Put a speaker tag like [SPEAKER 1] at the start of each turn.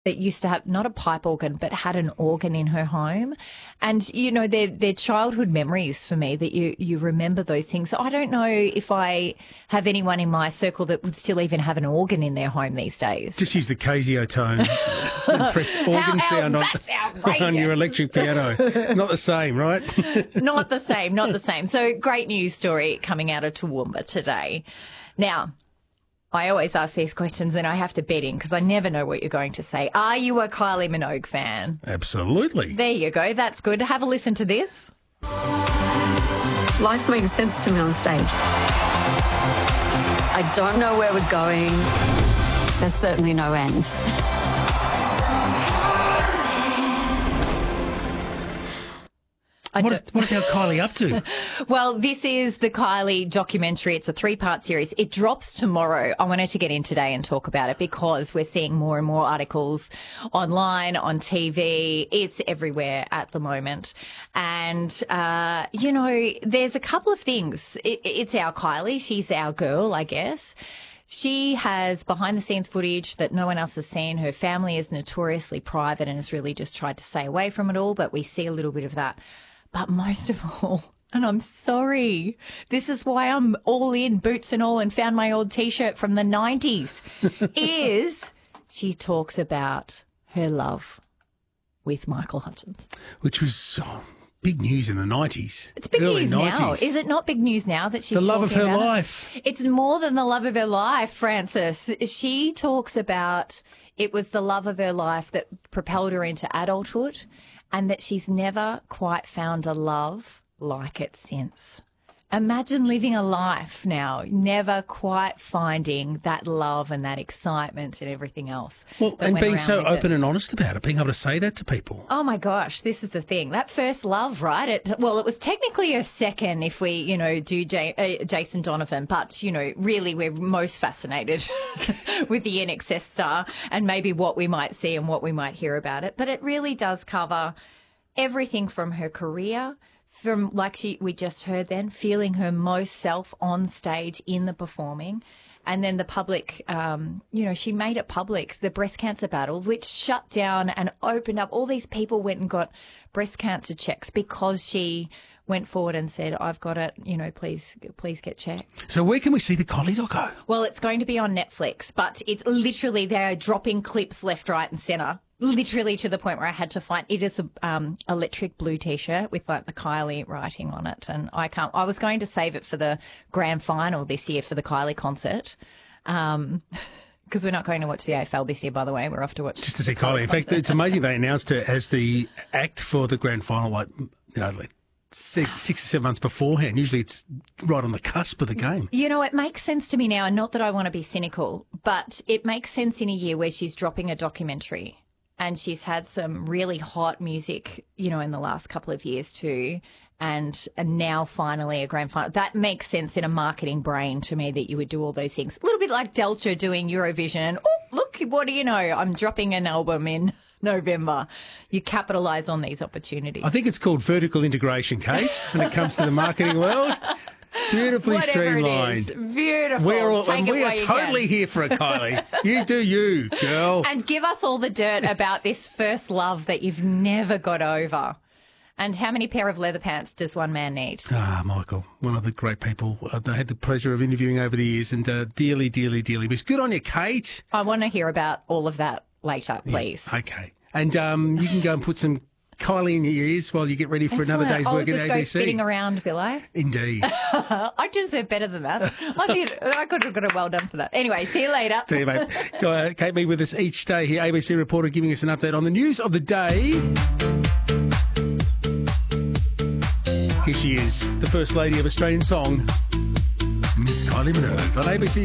[SPEAKER 1] that used to have not a pipe organ, but had an organ in her home. And, you know, they're childhood memories for me that you remember those things. So I don't know if I have anyone in my circle that would still even have an organ in their home these days.
[SPEAKER 2] Just use the Casio tone and press organ sound on your electric piano. Not the same, right?
[SPEAKER 1] Not the same. So great news story coming out of Toowoomba today. Now, I always ask these questions and I have to bet in because I never know what you're going to say. Are you a Kylie Minogue fan?
[SPEAKER 2] Absolutely.
[SPEAKER 1] There you go. That's good. Have a listen to this.
[SPEAKER 3] Life makes sense to me on stage. I don't know where we're going. There's certainly no end.
[SPEAKER 2] What is our Kylie up to?
[SPEAKER 1] Well, this is the Kylie documentary. It's a 3-part series. It drops tomorrow. I wanted to get in today and talk about it because we're seeing more and more articles online, on TV. It's everywhere at the moment. And, you know, there's a couple of things. It's our Kylie. She's our girl, I guess. She has behind-the-scenes footage that no one else has seen. Her family is notoriously private and has really just tried to stay away from it all, but we see a little bit of that. But most of all, and I'm sorry, this is why I'm all in, boots and all, and found my old T-shirt from the 90s, is she talks about her love with Michael Hutchence.
[SPEAKER 2] Which was big news in the 90s.
[SPEAKER 1] It's big
[SPEAKER 2] early
[SPEAKER 1] news
[SPEAKER 2] 90s.
[SPEAKER 1] now. Is it not big news now that she's
[SPEAKER 2] the love of
[SPEAKER 1] talking
[SPEAKER 2] her
[SPEAKER 1] about
[SPEAKER 2] life?
[SPEAKER 1] It's more than the love of her life, Francis. She talks about it was the love of her life that propelled her into adulthood, and that she's never quite found a love like it since. Imagine living a life now, never quite finding that love and that excitement and everything else.
[SPEAKER 2] Well, and being so open and honest about it, being able to say that to people.
[SPEAKER 1] Oh, my gosh, this is the thing. That first love, right? It was technically her second if we, you know, do Jason Donovan. But, you know, really we're most fascinated with the INXS star and maybe what we might see and what we might hear about it. But it really does cover everything from her career, from, like we just heard then, feeling her most self on stage in the performing. And then the public, you know, she made it public, the breast cancer battle, which shut down and opened up. All these people went and got breast cancer checks because she went forward and said, I've got it, you know, please get checked.
[SPEAKER 2] So where can we see the Kylie doco?
[SPEAKER 1] Well, it's going to be on Netflix, but it's literally, they're dropping clips left, right and centre. Literally to the point where I had to find it is a electric blue T-shirt with like the Kylie writing on it, and I was going to save it for the grand final this year for the Kylie concert, because we're not going to watch the AFL this year. By the way, we're off to watch
[SPEAKER 2] just to see Kylie. In fact, it's amazing they announced her as the act for the grand final, like, you know, like 6 or 7 months beforehand. Usually it's right on the cusp of the game.
[SPEAKER 1] You know, it makes sense to me now, and not that I want to be cynical, but it makes sense in a year where she's dropping a documentary. And she's had some really hot music, you know, in the last couple of years too. And now finally a grand final. That makes sense in a marketing brain to me that you would do all those things. A little bit like Delta doing Eurovision. And, oh, look, what do you know? I'm dropping an album in November. You capitalise on these opportunities.
[SPEAKER 2] I think it's called vertical integration, Kate, when it comes to the marketing world. Beautifully
[SPEAKER 1] Whatever
[SPEAKER 2] streamlined.
[SPEAKER 1] It is. Beautiful.
[SPEAKER 2] We are
[SPEAKER 1] Take
[SPEAKER 2] totally here for a Kylie. You do you, girl.
[SPEAKER 1] And give us all the dirt about this first love that you've never got over. And how many pair of leather pants does one man need?
[SPEAKER 2] Michael, one of the great people I had the pleasure of interviewing over the years, and dearly, dearly, dearly miss. Good on you, Kate.
[SPEAKER 1] I want to hear about all of that later, please.
[SPEAKER 2] Yeah, okay. And you can go and put some Kylie in your ears while you get ready for another day's work at ABC.
[SPEAKER 1] I'll just go spinning around, will I?
[SPEAKER 2] Indeed.
[SPEAKER 1] I deserve better than that. I could have got a well done for that. Anyway, see you later.
[SPEAKER 2] See you, mate. Kate Mead with us each day here, ABC reporter giving us an update on the news of the day. Here she is, the First Lady of Australian Song, Miss Kylie Minogue on ABC.